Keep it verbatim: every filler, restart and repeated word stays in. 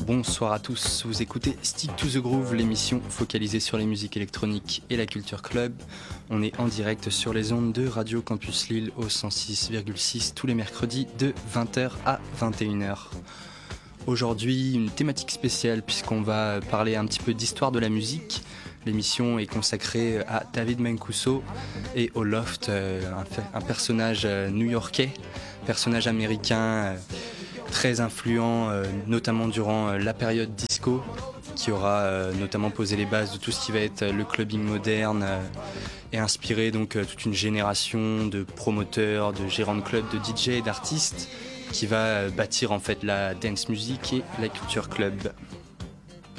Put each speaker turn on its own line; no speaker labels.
Bonsoir à tous, vous écoutez Stick to the Groove, l'émission focalisée sur les musiques électroniques et la culture club. On est en direct sur les ondes de Radio Campus Lille au cent six virgule six tous les mercredis de vingt heures à vingt et une heures. Aujourd'hui, une thématique spéciale puisqu'on va parler un petit peu d'histoire de la musique. L'émission est consacrée à David Mancuso et au Loft, un, un personnage new-yorkais, personnage américain très influent, notamment durant la période disco, qui aura notamment posé les bases de tout ce qui va être le clubbing moderne et inspiré donc toute une génération de promoteurs, de gérants de clubs, de D J et d'artistes qui va bâtir en fait la dance music et la culture club.